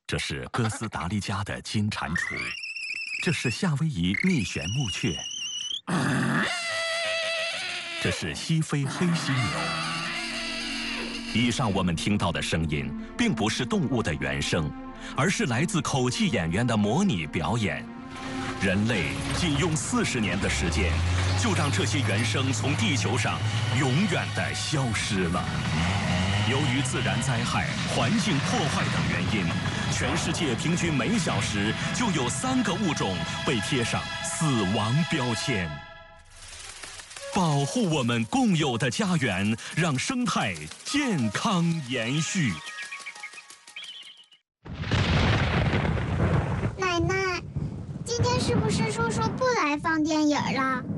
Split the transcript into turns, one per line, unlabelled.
这是哥斯达黎加的金蟾蜍，这是夏威夷蜜旋木雀，这是西非黑犀牛。以上我们听到的声音，并不是动物的原声，而是来自口技演员的模拟表演。人类仅用40年的时间，就让这些原声从地球上永远地消失了。由于自然灾害、环境破坏等原因，全世界平均每小时就有3个物种被贴上死亡标签。保护我们共有的家园，让生态健康延续。
奶奶，今天是不是叔叔不来放电影了？